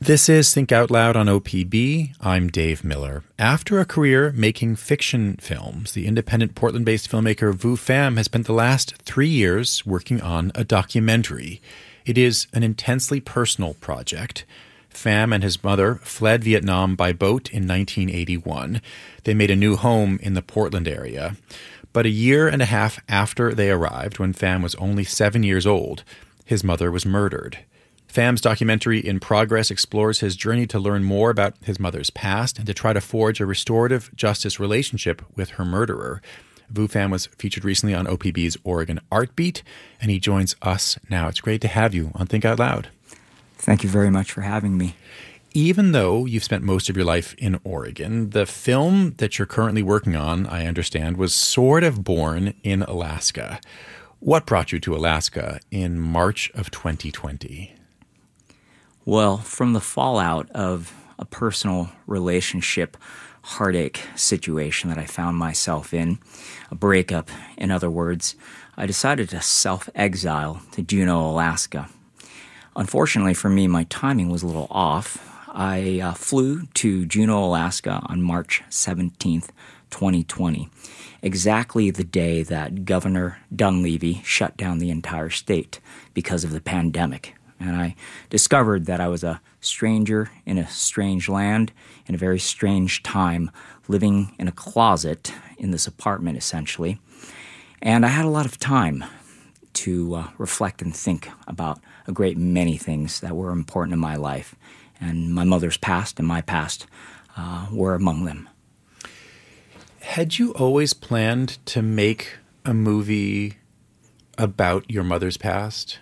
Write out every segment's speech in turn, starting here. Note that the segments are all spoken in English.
This is Think Out Loud on OPB. I'm Dave Miller. After a career making fiction films, the independent Portland-based filmmaker Vu Pham has spent the last 3 years working on a documentary. It is an intensely personal project. Pham and his mother fled Vietnam by boat in 1981. They made a new home in the Portland area. But a year and a half after they arrived, when Pham was only 7 years old, his mother was murdered. Pham's documentary In Progress explores his journey to learn more about his mother's past and to try to forge a restorative justice relationship with her murderer. Vu Pham was featured recently on OPB's Oregon Art Beat, and he joins us now. It's great to have you on Think Out Loud. Thank you very much for having me. Even though you've spent most of your life in Oregon, the film that you're currently working on, I understand, was sort of born in Alaska. What brought you to Alaska in March of 2020? Well, from the fallout of a personal relationship heartache situation that I found myself in, a breakup, in other words, I decided to self-exile to Juneau, Alaska. Unfortunately for me, my timing was a little off. I flew to Juneau, Alaska on March 17th, 2020, exactly the day that Governor Dunleavy shut down the entire state because of the pandemic. And I discovered that I was a stranger in a strange land, in a very strange time, living in a closet in this apartment, essentially. And I had a lot of time to reflect and think about a great many things that were important in my life. And my mother's past and my past were among them. Had you always planned to make a movie about your mother's past?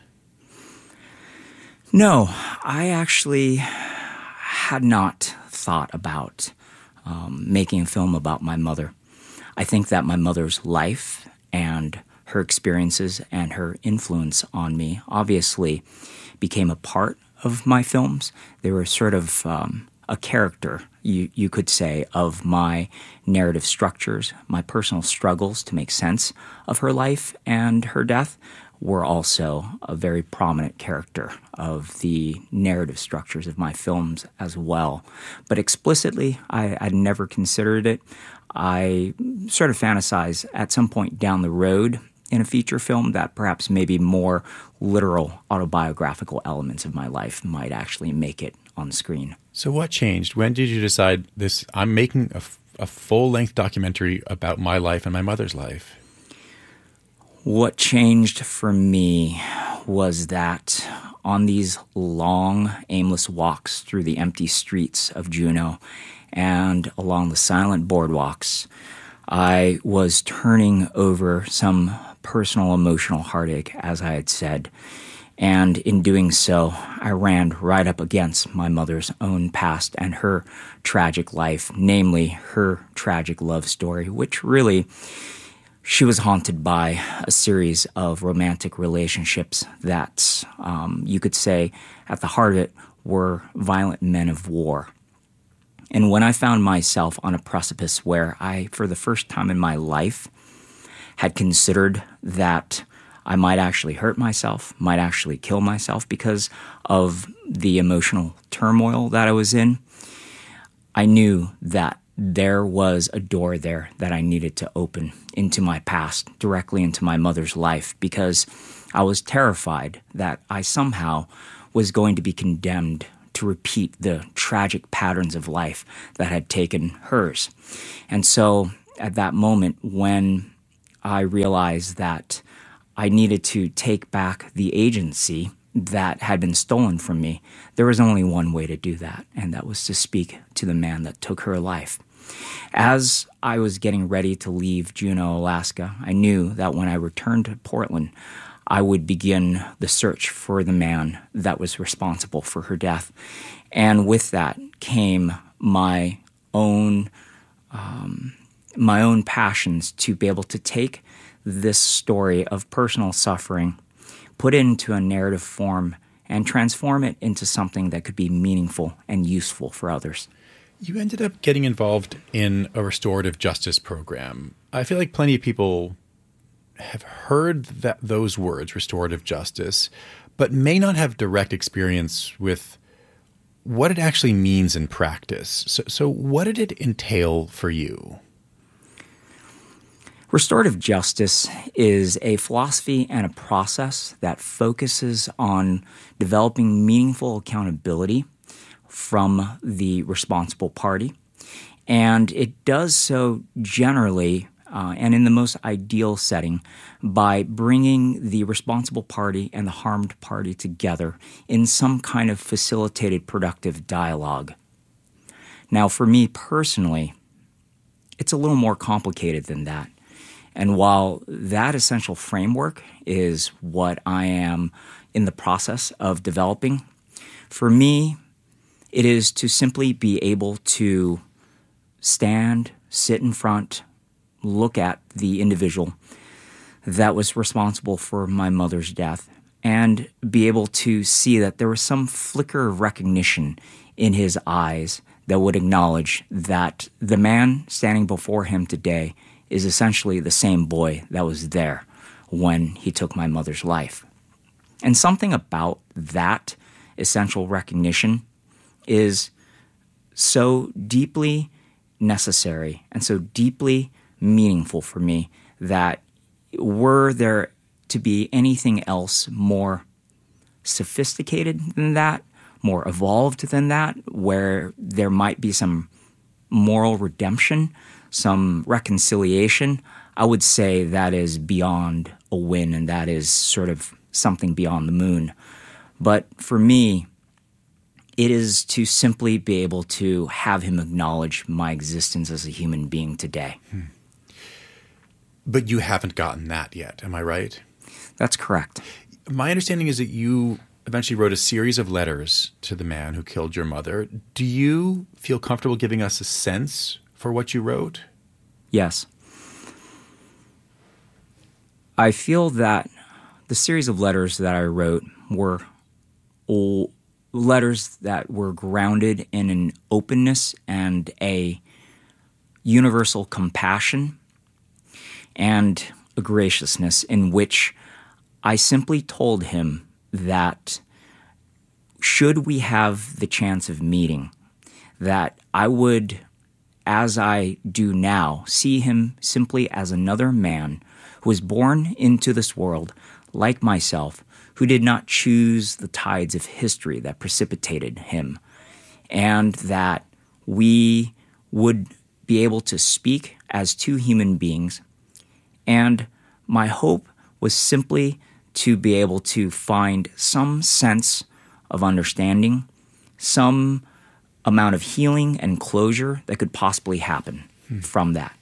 No, I actually had not thought about making a film about my mother. I think that my mother's life and her experiences and her influence on me obviously became a part of my films. They were sort of a character, you could say, of my narrative structures. My personal struggles to make sense of her life and her death were also a very prominent character of the narrative structures of my films as well. But explicitly, I'd never considered it. I sort of fantasize at some point down the road in a feature film that perhaps maybe more literal autobiographical elements of my life might actually make it on screen. So what changed? When did you decide I'm making a full-length documentary about my life and my mother's life? What changed for me was that on these long, aimless walks through the empty streets of Juneau and along the silent boardwalks, I was turning over some personal emotional heartache, as I had said. And in doing so, I ran right up against my mother's own past and her tragic life, namely her tragic love story, which really, she was haunted by a series of romantic relationships that, you could say, at the heart of it, were violent men of war. And when I found myself on a precipice where I, for the first time in my life, had considered that I might actually hurt myself, might actually kill myself because of the emotional turmoil that I was in, I knew that there was a door there that I needed to open into my past, directly into my mother's life, because I was terrified that I somehow was going to be condemned to repeat the tragic patterns of life that had taken hers. And so at that moment when I realized that I needed to take back the agency that had been stolen from me, there was only one way to do that, and that was to speak to the man that took her life. As I was getting ready to leave Juneau, Alaska, I knew that when I returned to Portland, I would begin the search for the man that was responsible for her death. And with that came my own passions to be able to take this story of personal suffering, put it into a narrative form, and transform it into something that could be meaningful and useful for others. You ended up getting involved in a restorative justice program. I feel like plenty of people have heard those words, restorative justice, but may not have direct experience with what it actually means in practice. So what did it entail for you? Restorative justice is a philosophy and a process that focuses on developing meaningful accountability from the responsible party. And it does so generally and in the most ideal setting by bringing the responsible party and the harmed party together in some kind of facilitated productive dialogue. Now, for me personally, it's a little more complicated than that. And while that essential framework is what I am in the process of developing, for me, it is to simply be able to stand, sit in front, look at the individual that was responsible for my mother's death and be able to see that there was some flicker of recognition in his eyes that would acknowledge that the man standing before him today is essentially the same boy that was there when he took my mother's life. And something about that essential recognition is so deeply necessary and so deeply meaningful for me that were there to be anything else more sophisticated than that, more evolved than that, where there might be some moral redemption, some reconciliation, I would say that is beyond a win, and that is sort of something beyond the moon. But for me, it is to simply be able to have him acknowledge my existence as a human being today. But you haven't gotten that yet, am I right? That's correct. My understanding is that you eventually wrote a series of letters to the man who killed your mother. Do you feel comfortable giving us a sense for what you wrote? Yes. I feel that the series of letters that I wrote were letters that were grounded in an openness and a universal compassion and a graciousness in which I simply told him that should we have the chance of meeting, that I would, as I do now, see him simply as another man who was born into this world like myself, who did not choose the tides of history that precipitated him, and that we would be able to speak as two human beings. And my hope was simply to be able to find some sense of understanding, some amount of healing and closure that could possibly happen from that.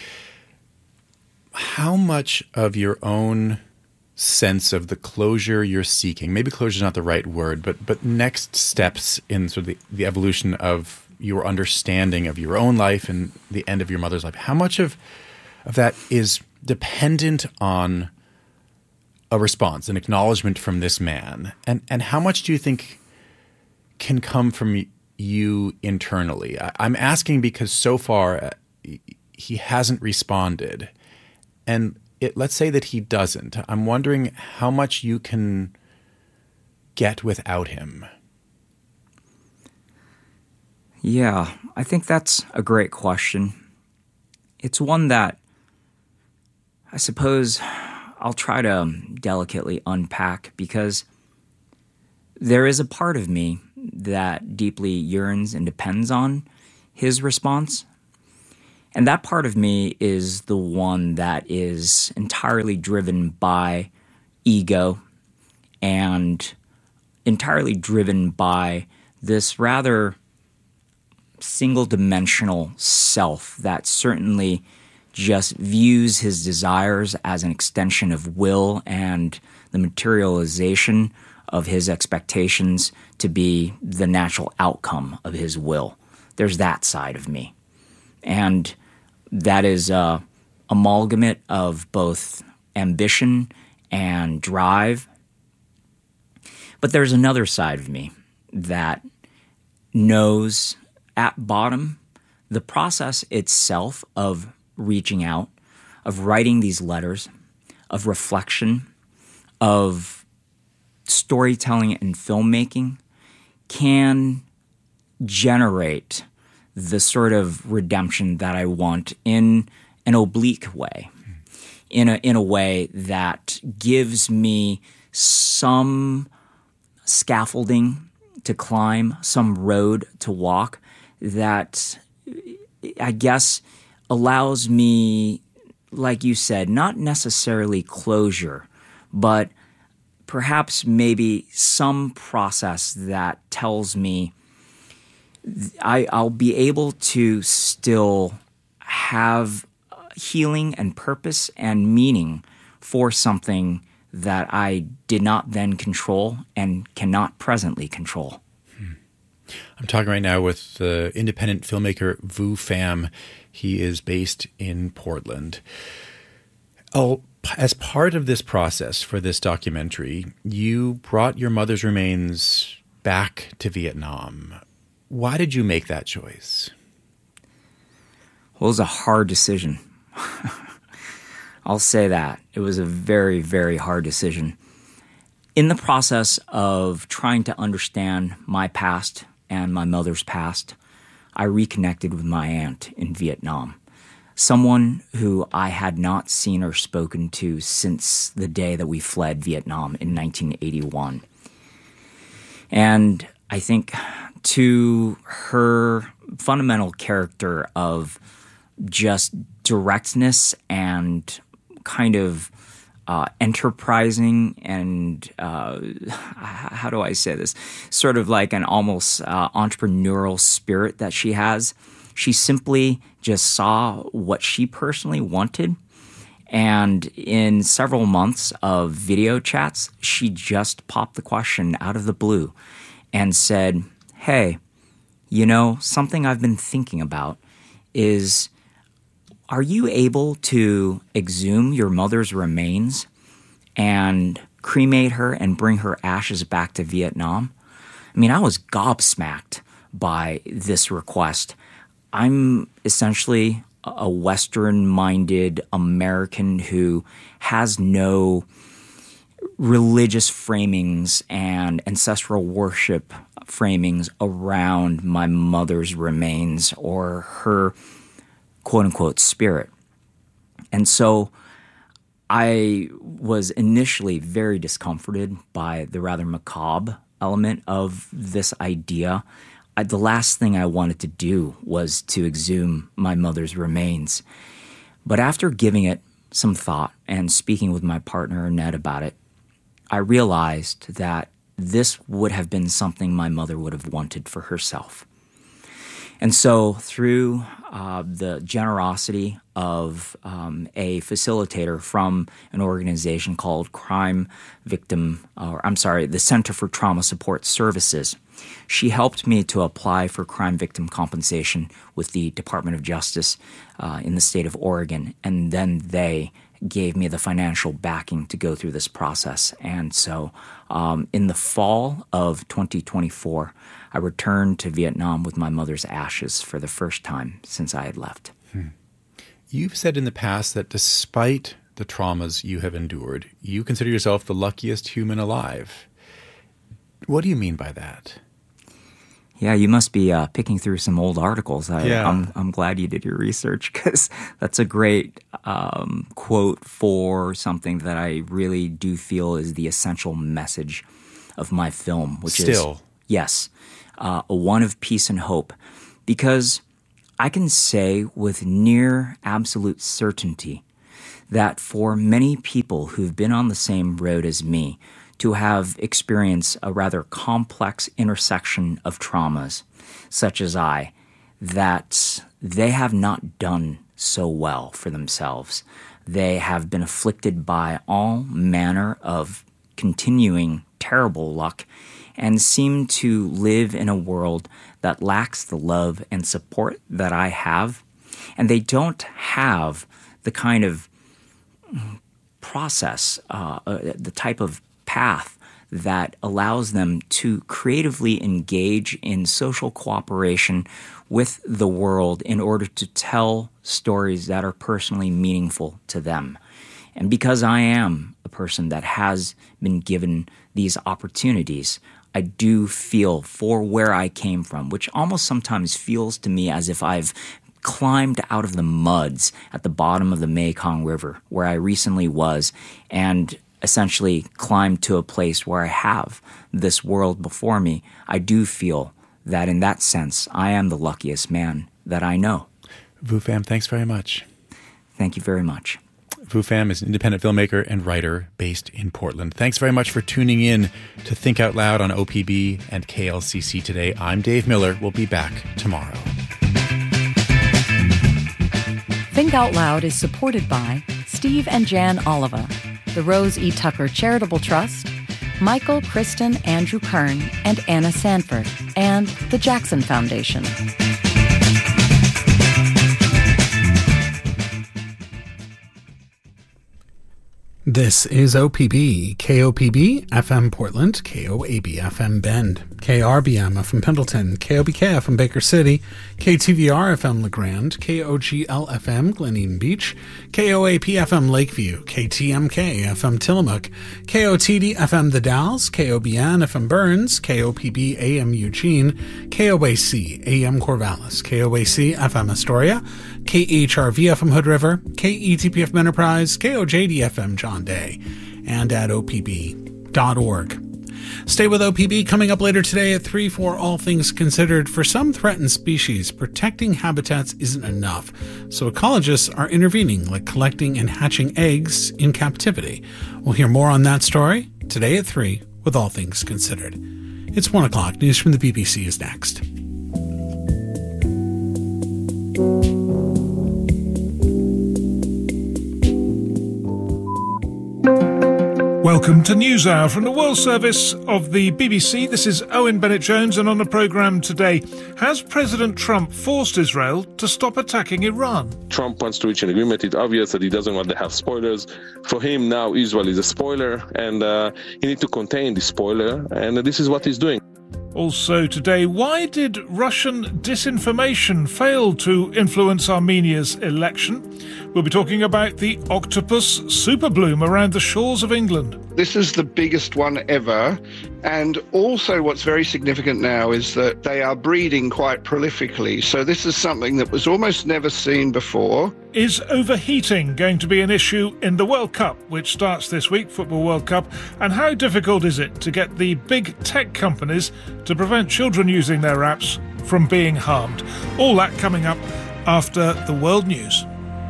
How much of your own sense of the closure you're seeking, maybe closure is not the right word, but next steps in sort of the evolution of your understanding of your own life and the end of your mother's life, how much of that is dependent on a response, an acknowledgement from this man? And how much do you think can come from you internally? I'm asking because so far he hasn't responded. And let's say that he doesn't. I'm wondering how much you can get without him. Yeah, I think that's a great question. It's one that I suppose I'll try to delicately unpack, because there is a part of me that deeply yearns and depends on his response. And that part of me is the one that is entirely driven by ego and entirely driven by this rather single-dimensional self that certainly just views his desires as an extension of will and the materialization of his expectations to be the natural outcome of his will. There's that side of me. And that is an amalgamate of both ambition and drive. But there's another side of me that knows at bottom the process itself of reaching out, of writing these letters, of reflection, of storytelling and filmmaking can generate the sort of redemption that I want in an oblique way, in a way that gives me some scaffolding to climb, some road to walk that I guess allows me, like you said, not necessarily closure, but perhaps maybe some process that tells me I'll be able to still have healing and purpose and meaning for something that I did not then control and cannot presently control. I'm talking right now with the independent filmmaker Vu Pham. He is based in Portland. As part of this process for this documentary, you brought your mother's remains back to Vietnam. Why did you make that choice? Well, it was a hard decision. I'll say that. It was a very, very hard decision. In the process of trying to understand my past and my mother's past, I reconnected with my aunt in Vietnam, someone who I had not seen or spoken to since the day that we fled Vietnam in 1981. And I think to her fundamental character of just directness and kind of enterprising and how do I say this? Sort of like an almost entrepreneurial spirit that she has. She simply just saw what she personally wanted. And in several months of video chats, she just popped the question out of the blue and said, hey, you know, something I've been thinking about is, are you able to exhume your mother's remains and cremate her and bring her ashes back to Vietnam? I mean, I was gobsmacked by this request. I'm essentially a Western-minded American who has no religious framings and ancestral worship framings around my mother's remains or her quote-unquote spirit. And so I was initially very discomforted by the rather macabre element of this idea. The last thing I wanted to do was to exhume my mother's remains. But after giving it some thought and speaking with my partner, Ned, about it, I realized that this would have been something my mother would have wanted for herself. And so through the generosity of a facilitator from an organization called the Center for Trauma Support Services, she helped me to apply for crime victim compensation with the Department of Justice in the state of Oregon. And then they gave me the financial backing to go through this process. And so in the fall of 2024, I returned to Vietnam with my mother's ashes for the first time since I had left. You've said in the past that despite the traumas you have endured, you consider yourself the luckiest human alive. What do you mean by that? Yeah, you must be picking through some old articles. Yeah. I'm glad you did your research because that's a great quote for something that I really do feel is the essential message of my film, which is, yes, a one of peace and hope. Because I can say with near absolute certainty that for many people who've been on the same road as me, to have experienced a rather complex intersection of traumas, such as that they have not done so well for themselves. They have been afflicted by all manner of continuing terrible luck and seem to live in a world that lacks the love and support that I have. And they don't have the kind of process, the type of path that allows them to creatively engage in social cooperation with the world in order to tell stories that are personally meaningful to them. And because I am a person that has been given these opportunities, I do feel for where I came from, which almost sometimes feels to me as if I've climbed out of the muds at the bottom of the Mekong River, where I recently was, and essentially climbed to a place where I have this world before me. I do feel that in that sense, I am the luckiest man that I know. Vu Pham, thanks very much. Thank you very much. Vu Pham is an independent filmmaker and writer based in Portland. Thanks very much for tuning in to Think Out Loud on OPB and KLCC today. I'm Dave Miller. We'll be back tomorrow. Think Out Loud is supported by Steve and Jan Oliva, the Rose E. Tucker Charitable Trust, Michael, Kristen, Andrew Kern, and Anna Sanford, and the Jackson Foundation. This is OPB, KOPB FM Portland, KOAB FM Bend, KRBM FM Pendleton, KOBK FM Baker City, KTVR FM LeGrand, KOGL FM Glen Eden Beach, KOAP FM Lakeview, KTMK FM Tillamook, KOTD FM The Dalles, KOBN FM Burns, KOPB AM Eugene, KOAC AM Corvallis, KOAC FM Astoria, KHRV FM Hood River, KETP FM Enterprise, KOJD FM John Day, and at opb.org. Stay with OPB. Coming up later today at 3 for All Things Considered. For some threatened species, protecting habitats isn't enough, so ecologists are intervening, like collecting and hatching eggs in captivity. We'll hear more on that story today at 3 with All Things Considered. It's 1 o'clock. News from the BBC is next. Welcome to NewsHour from the World Service of the BBC. This is Owen Bennett-Jones, and on the programme today, has President Trump forced Israel to stop attacking Iran? Trump wants to reach an agreement. It's obvious that he doesn't want to have spoilers. For him, now Israel is a spoiler, and he needs to contain the spoiler, and this is what he's doing. Also today, why did Russian disinformation fail to influence Armenia's election? We'll be talking about the octopus superbloom around the shores of England. This is the biggest one ever. And also what's very significant now is that they are breeding quite prolifically. So this is something that was almost never seen before. Is overheating going to be an issue in the World Cup, which starts this week, Football World Cup? And how difficult is it to get the big tech companies to prevent children using their apps from being harmed? All that coming up after the world news.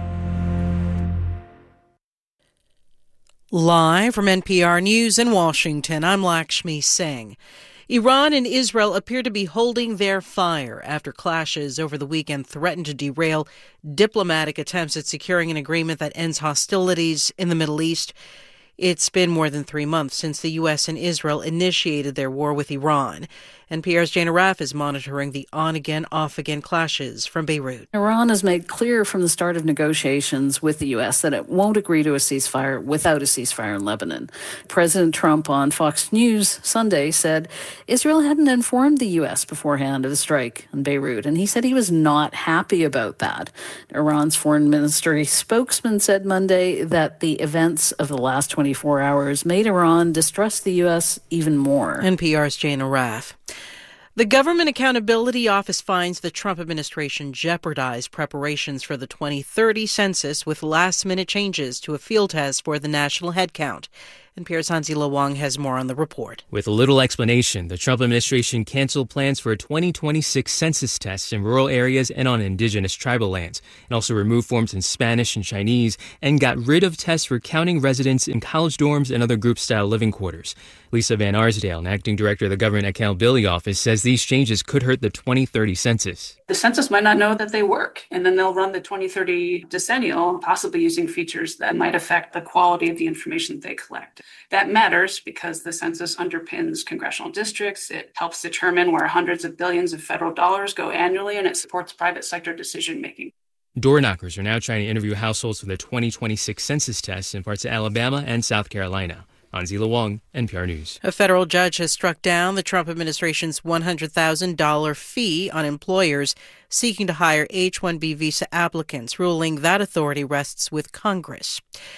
Live from NPR News in Washington, I'm Lakshmi Singh. Iran and Israel appear to be holding their fire after clashes over the weekend threatened to derail diplomatic attempts at securing an agreement that ends hostilities in the Middle East. It's been more than 3 months since the U.S. and Israel initiated their war with Iran. NPR's Jane Arraf is monitoring the on-again, off-again clashes from Beirut. Iran has made clear from the start of negotiations with the U.S. that it won't agree to a ceasefire without a ceasefire in Lebanon. President Trump on Fox News Sunday said Israel hadn't informed the U.S. beforehand of the strike in Beirut, and he said he was not happy about that. Iran's foreign ministry spokesman said Monday that the events of the last 24 hours made Iran distrust the U.S. even more. NPR's Jane Arraf. The Government Accountability Office finds the Trump administration jeopardized preparations for the 2030 census with last-minute changes to a field test for the national headcount. NPR's Hansi-Lo Wang has more on the report. With little explanation, the Trump administration canceled plans for a 2026 census test in rural areas and on indigenous tribal lands, and also removed forms in Spanish and Chinese, and got rid of tests for counting residents in college dorms and other group-style living quarters. Lisa Van Arsdale, an acting director of the Government Accountability Office, says these changes could hurt the 2030 census. The census might not know that they work, and then they'll run the 2030 decennial, possibly using features that might affect the quality of the information they collect. That matters because the census underpins congressional districts. It helps determine where hundreds of billions of federal dollars go annually, and it supports private sector decision-making. Door knockers are now trying to interview households for the 2026 census test in parts of Alabama and South Carolina. Hansi-Lo Wang, NPR News. A federal judge has struck down the Trump administration's $100,000 fee on employers seeking to hire H-1B visa applicants, ruling that authority rests with Congress.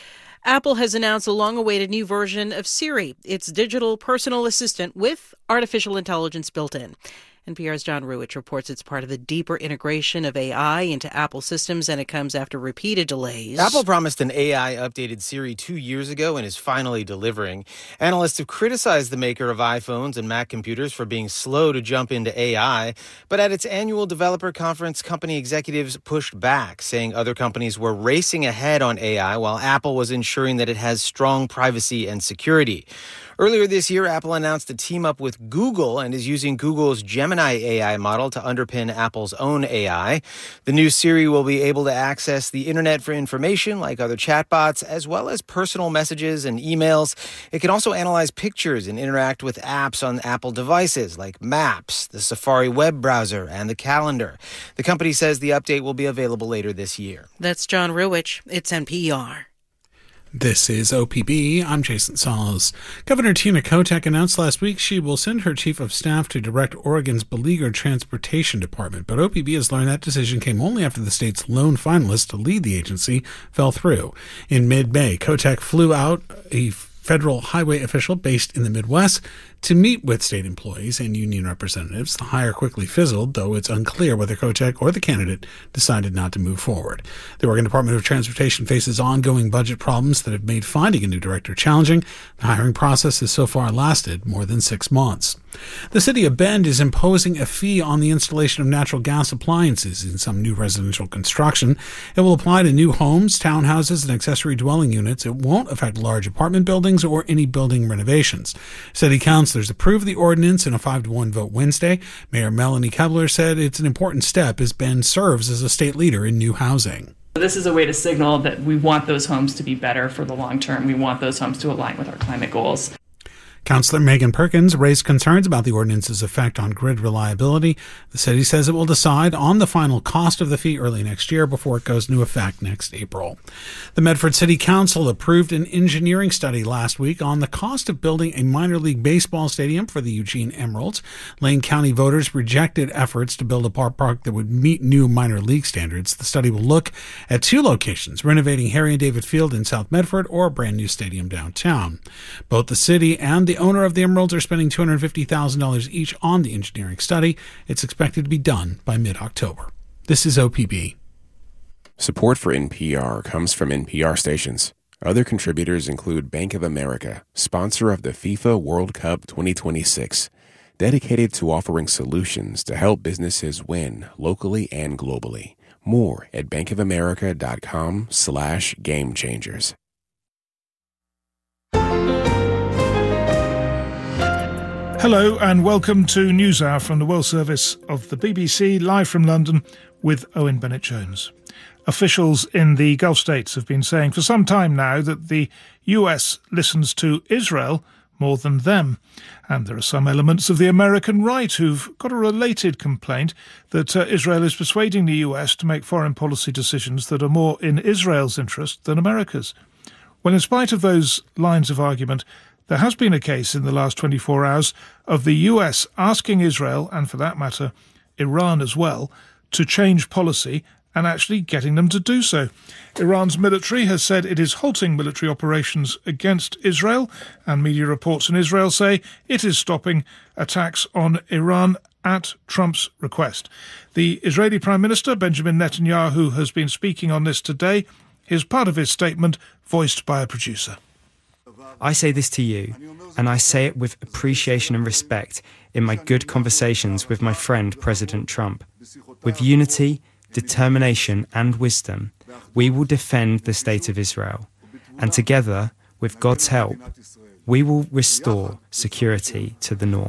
Apple has announced a long-awaited new version of Siri, its digital personal assistant with artificial intelligence built in. NPR's John Ruwitch reports it's part of the deeper integration of AI into Apple systems, and it comes after repeated delays. Apple promised an AI-updated Siri 2 years ago and is finally delivering. Analysts have criticized the maker of iPhones and Mac computers for being slow to jump into AI, but at its annual developer conference, company executives pushed back, saying other companies were racing ahead on AI while Apple was ensuring that it has strong privacy and security. Earlier this year, Apple announced a team-up with Google and is using Google's Gemini AI model to underpin Apple's own AI. The new Siri will be able to access the internet for information like other chatbots, as well as personal messages and emails. It can also analyze pictures and interact with apps on Apple devices like Maps, the Safari web browser, and the calendar. The company says the update will be available later this year. That's John Ruwitch. It's NPR. This is OPB. I'm Jason Saws. Governor Tina Kotek announced last week she will send her chief of staff to direct Oregon's beleaguered transportation department, but OPB has learned that decision came only after the state's lone finalist to lead the agency fell through. In mid-May, Kotek flew out a federal highway official based in the Midwest to meet with state employees and union representatives. The hire quickly fizzled, though it's unclear whether Kotek or the candidate decided not to move forward. The Oregon Department of Transportation faces ongoing budget problems that have made finding a new director challenging. The hiring process has so far lasted more than 6 months. The city of Bend is imposing a fee on the installation of natural gas appliances in some new residential construction. It will apply to new homes, townhouses, and accessory dwelling units. It won't affect large apartment buildings or any building renovations. City councilors approved the ordinance in a 5-1 vote Wednesday. Mayor Melanie Kebler said it's an important step as Bend serves as a state leader in new housing. This is a way to signal that we want those homes to be better for the long term. We want those homes to align with our climate goals. Councillor Megan Perkins raised concerns about the ordinance's effect on grid reliability. The city says it will decide on the final cost of the fee early next year before it goes into effect next April. The Medford City Council approved an engineering study last week on the cost of building a minor league baseball stadium for the Eugene Emeralds. Lane County voters rejected efforts to build a ballpark that would meet new minor league standards. The study will look at 2 locations, renovating Harry and David Field in South Medford or a brand new stadium downtown. Both the city and the owner of the Emeralds are spending $250,000 each on the engineering study. It's expected to be done by mid-October. This is OPB. Support for NPR comes from NPR stations. Other contributors include Bank of America, sponsor of the FIFA World Cup 2026, dedicated to offering solutions to help businesses win locally and globally. More at bankofamerica.com/gamechangers. Hello and welcome to NewsHour from the World Service of the BBC, live from London with Owen Bennett-Jones. Officials in the Gulf states have been saying for some time now that the US listens to Israel more than them. And there are some elements of the American right who've got a related complaint that Israel is persuading the US to make foreign policy decisions that are more in Israel's interest than America's. Well, in spite of those lines of argument, there has been a case in the last 24 hours of the US asking Israel, and for that matter, Iran as well, to change policy and actually getting them to do so. Iran's military has said it is halting military operations against Israel, and media reports in Israel say it is stopping attacks on Iran at Trump's request. The Israeli Prime Minister, Benjamin Netanyahu, has been speaking on this today. Here's part of his statement, voiced by a producer. I say this to you, and I say it with appreciation and respect in my good conversations with my friend President Trump. With unity, determination and wisdom, we will defend the state of Israel. And together, with God's help, we will restore security to the north.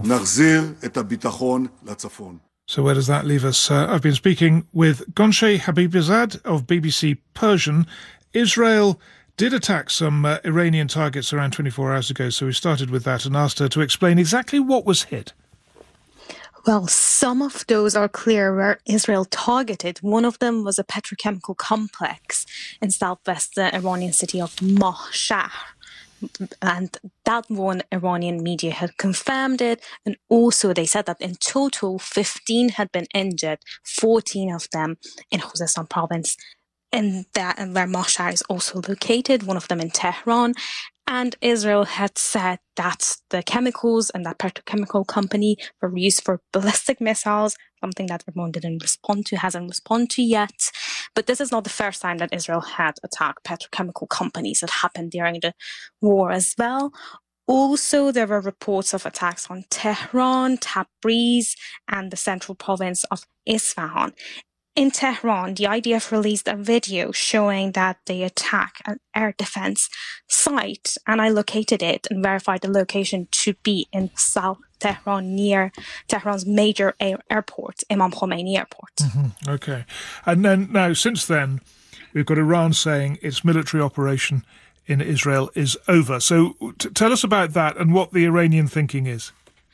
So where does that leave us? I've been speaking with Gonsheh Habibzadeh of BBC Persian. Israel did attack some Iranian targets around 24 hours ago, so we started with that and asked her to explain exactly what was hit. Well, some of those are clear where Israel targeted. One of them was a petrochemical complex in southwest Iranian city of Mashhad. And that one Iranian media had confirmed it. And also they said that in total 15 had been injured, 14 of them in Khuzestan province. and where Mostar is also located, one of them in Tehran. And Israel had said that the chemicals and that petrochemical company were used for ballistic missiles, something that Iran hasn't responded to yet. But this is not the first time that Israel had attacked petrochemical companies. It happened during the war as well. Also, there were reports of attacks on Tehran, Tabriz, and the central province of Isfahan. In Tehran, the IDF released a video showing that they attack an air defense site, and I located it and verified the location to be in South Tehran, near Tehran's major airport, Imam Khomeini Airport. Mm-hmm. Okay. And then now, since then, we've got Iran saying its military operation in Israel is over. So tell us about that and what the Iranian thinking is.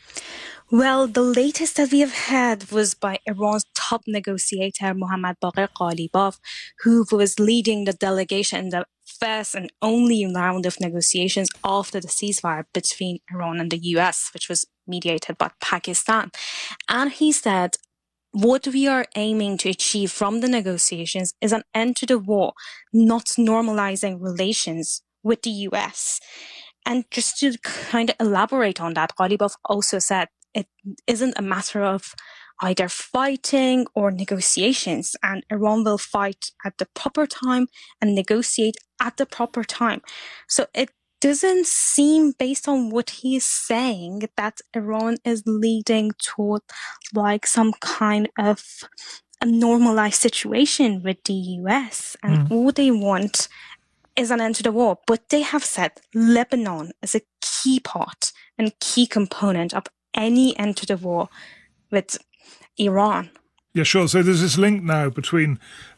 Well, the latest that we have had was by Iran's top negotiator, Mohammad Baqir Ghalibaf, who was leading the delegation in the first and only round of negotiations after the ceasefire between Iran and the US, which was mediated by Pakistan. And he said, what we are aiming to achieve from the negotiations is an end to the war, not normalizing relations with the US. And just to kind of elaborate on that, Ghalibaf also said it isn't a matter of either fighting or negotiations, and Iran will fight at the proper time and negotiate at the proper time. So it doesn't seem, based on what he is saying, that Iran is leading toward like some kind of a normalized situation with the US, and all they want is an end to the war. But they have said Lebanon is a key part and key component of any end to the war with Iran. Yeah, sure. So there's this link now between,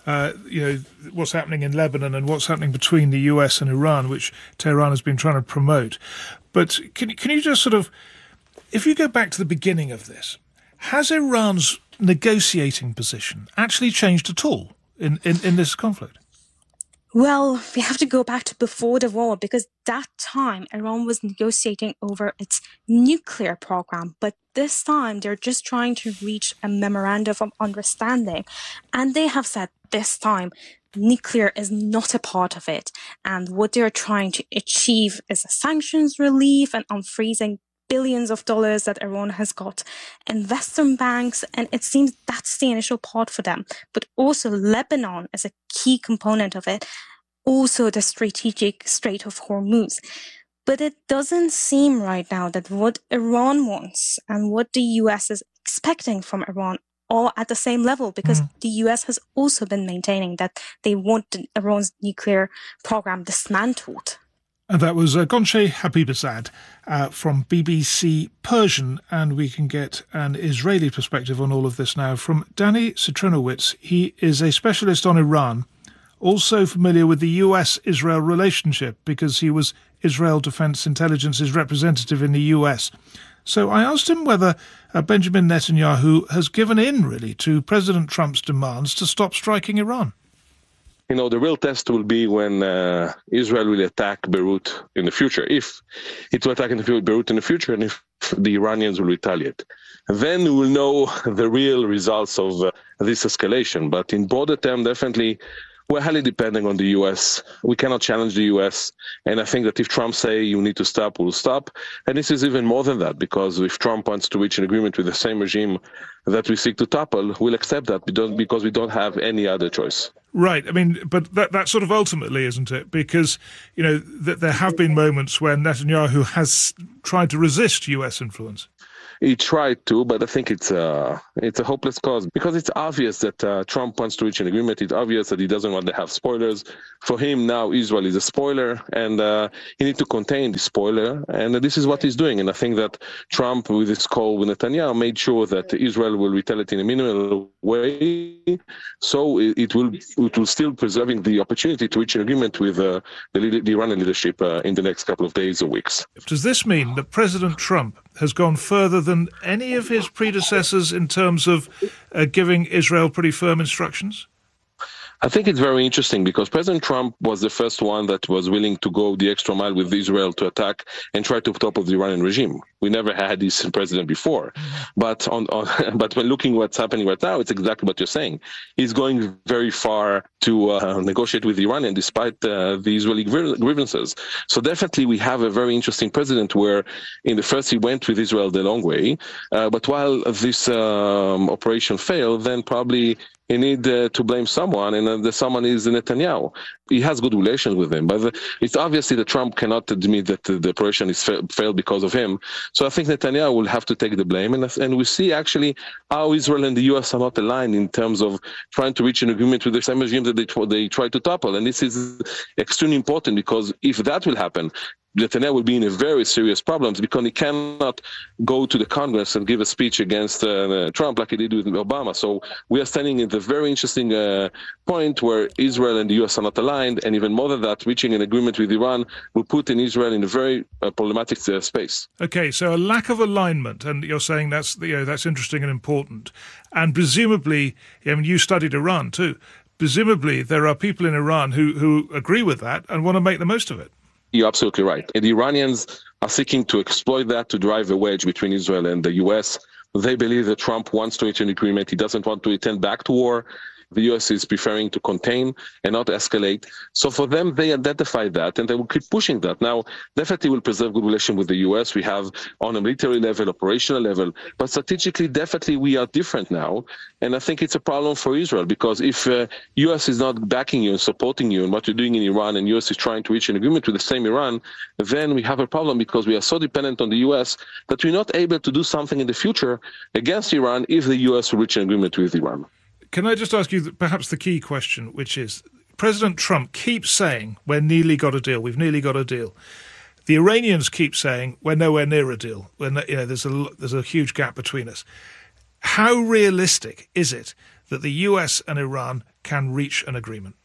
what's happening in Lebanon and what's happening between the US and Iran, which Tehran has been trying to promote. But can you just sort of, if you go back to the beginning of this, has Iran's negotiating position actually changed at all in this conflict? Well, we have to go back to before the war, because that time Iran was negotiating over its nuclear program. But this time they're just trying to reach a memorandum of understanding. And they have said this time nuclear is not a part of it. And what they're trying to achieve is a sanctions relief and unfreezing billions of dollars that Iran has got in Western banks, and it seems that's the initial part for them. But also Lebanon is a key component of it, also the strategic Strait of Hormuz. But it doesn't seem right now that what Iran wants and what the US is expecting from Iran are at the same level, because the US has also been maintaining that they want Iran's nuclear program dismantled. And that was Gonche Habibzadeh from BBC Persian, and we can get an Israeli perspective on all of this now from Danny Citrinowicz. He is a specialist on Iran, also familiar with the US-Israel relationship because he was Israel Defense Intelligence's representative in the US. So I asked him whether Benjamin Netanyahu has given in, really, to President Trump's demands to stop striking Iran. You know, the real test will be when Israel will attack Beirut in the future, if it will attack Beirut in the future, and if the Iranians will retaliate. Then we will know the real results of this escalation. But in broader terms, definitely, we're highly depending on the U.S. We cannot challenge the U.S. And I think that if Trump say you need to stop, we'll stop. And this is even more than that, because if Trump wants to reach an agreement with the same regime that we seek to topple, we'll accept that because we don't have any other choice. Right. I mean, but that sort of ultimately, isn't it? Because, you know, there have been moments when Netanyahu has tried to resist U.S. influence. He tried to, but I think it's a hopeless cause, because it's obvious that Trump wants to reach an agreement. It's obvious that he doesn't want to have spoilers. For him, now Israel is a spoiler, and he needs to contain the spoiler. And this is what he's doing. And I think that Trump, with his call with Netanyahu, made sure that Israel will retaliate in a minimal way. So it will still preserving the opportunity to reach an agreement with the Iranian leadership in the next couple of days or weeks. Does this mean that President Trump has gone further than any of his predecessors in terms of giving Israel pretty firm instructions? I think it's very interesting because President Trump was the first one that was willing to go the extra mile with Israel to attack and try to topple the Iranian regime. We never had this president before. But but when looking what's happening right now, it's exactly what you're saying. He's going very far to negotiate with Iran, and despite the Israeli grievances. So definitely we have a very interesting president where in the first he went with Israel the long way. But while this operation failed, then probably he need to blame someone, and the someone is Netanyahu. He has good relations with him, but it's obviously that Trump cannot admit that the operation is failed because of him. So I think Netanyahu will have to take the blame, and we see actually how Israel and the U.S. are not aligned in terms of trying to reach an agreement with the same regime that they try to topple. And this is extremely important because if that will happen, Netanyahu will be in a very serious problems because he cannot go to the Congress and give a speech against Trump like he did with Obama. So we are standing at a very interesting point where Israel and the U.S. are not aligned, and even more than that, reaching an agreement with Iran will put in Israel in a very problematic space. Okay, so a lack of alignment, and you're saying that's interesting and important, and presumably, I mean, you studied Iran too. Presumably, there are people in Iran who agree with that and want to make the most of it. You're absolutely right. And the Iranians are seeking to exploit that to drive a wedge between Israel and the U.S. They believe that Trump wants to reach an agreement. He doesn't want to return back to war. The U.S. is preferring to contain and not escalate. So for them, they identify that, and they will keep pushing that. Now, definitely will preserve good relation with the U.S. We have on a military level, operational level, but strategically, definitely we are different now. And I think it's a problem for Israel because if U.S. is not backing you and supporting you in what you're doing in Iran, and U.S. is trying to reach an agreement with the same Iran, then we have a problem because we are so dependent on the U.S. that we're not able to do something in the future against Iran if the U.S. will reach an agreement with Iran. Can I just ask you perhaps the key question, which is President Trump keeps saying, we've nearly got a deal. The Iranians keep saying, we're nowhere near a deal. There's a huge gap between us. How realistic is it that the US and Iran can reach an agreement?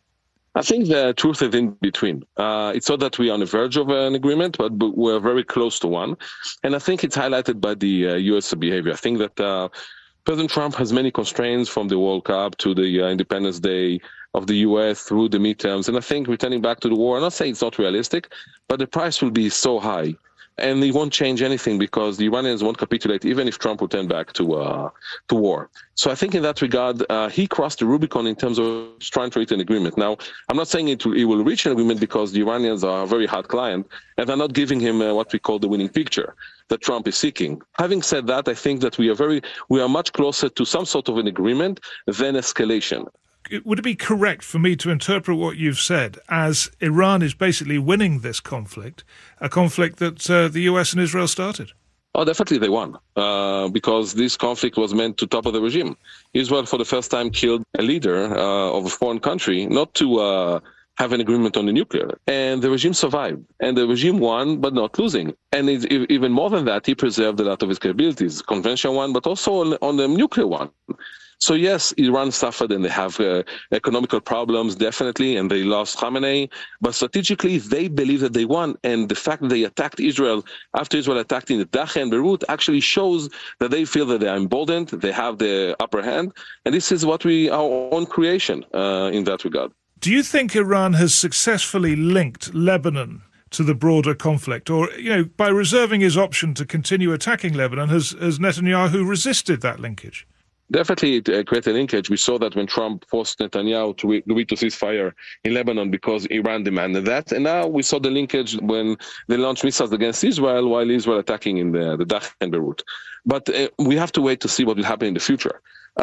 I think the truth is in between. It's not that we are on the verge of an agreement, but we're very close to one. And I think it's highlighted by the U.S. behavior. I think that President Trump has many constraints from the World Cup to the Independence Day of the U.S. through the midterms. And I think returning back to the war, I'm not saying it's not realistic, but the price will be so high. And it won't change anything because the Iranians won't capitulate even if Trump will turn back to war. So I think in that regard, he crossed the Rubicon in terms of trying to reach an agreement. Now, I'm not saying he will reach an agreement because the Iranians are a very hard client and they're not giving him what we call the winning picture that Trump is seeking. Having said that, I think that we are much closer to some sort of an agreement than escalation. Would it be correct for me to interpret what you've said as Iran is basically winning this conflict, a conflict that the US and Israel started? Oh, definitely they won, because this conflict was meant to topple the regime. Israel, for the first time, killed a leader of a foreign country, not to have an agreement on the nuclear. And the regime survived. And the regime won, but not losing. And even more than that, he preserved a lot of his capabilities, conventional one, but also on the nuclear one. So yes, Iran suffered and they have economical problems, definitely, and they lost Khamenei. But strategically, they believe that they won. And the fact that they attacked Israel after Israel attacked in the Dakhla and Beirut actually shows that they feel that they are emboldened, they have the upper hand. And this is our own creation in that regard. Do you think Iran has successfully linked Lebanon to the broader conflict? Or, by reserving his option to continue attacking Lebanon, has Netanyahu resisted that linkage? Definitely it created a linkage. We saw that when Trump forced Netanyahu to agree to ceasefire in Lebanon because Iran demanded that. And now we saw the linkage when they launched missiles against Israel while Israel attacking in the Dakhla and Beirut. But we have to wait to see what will happen in the future.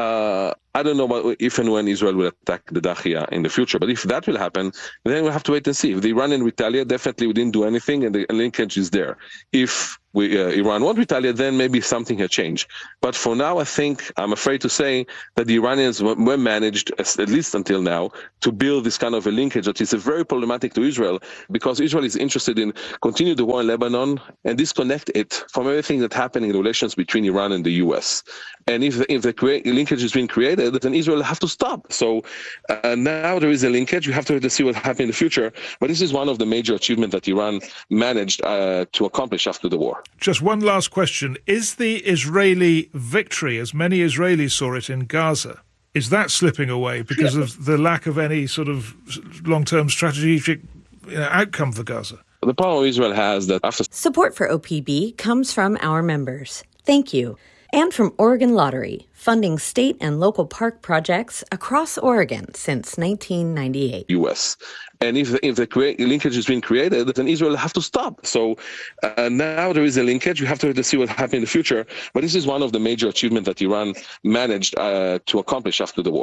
I don't know if and when Israel will attack the Dakhla in the future, but if that will happen, then we'll have to wait and see. If the Iranian retaliate, definitely we didn't do anything and the linkage is there. If Iran won't retaliate, then maybe something has changed. But for now, I think, I'm afraid to say that the Iranians were managed, at least until now, to build this kind of a linkage that is very problematic to Israel, because Israel is interested in continue the war in Lebanon and disconnect it from everything that's happening in the relations between Iran and the U.S. And if the linkage has been created, then Israel will have to stop. So now there is a linkage. We have to see what happens in the future. But this is one of the major achievements that Iran managed to accomplish after the war. Just one last question. Is the Israeli victory, as many Israelis saw it in Gaza, Is that slipping away because of the lack of any sort of long-term strategic outcome for Gaza? The problem Israel has that after... Support for OPB comes from our members. Thank you. And from Oregon Lottery, funding state and local park projects across Oregon since 1998. U.S. And if the linkage has been created, then Israel will have to stop. So now there is a linkage. We have to see what happens in the future. But this is one of the major achievements that Iran managed to accomplish after the war.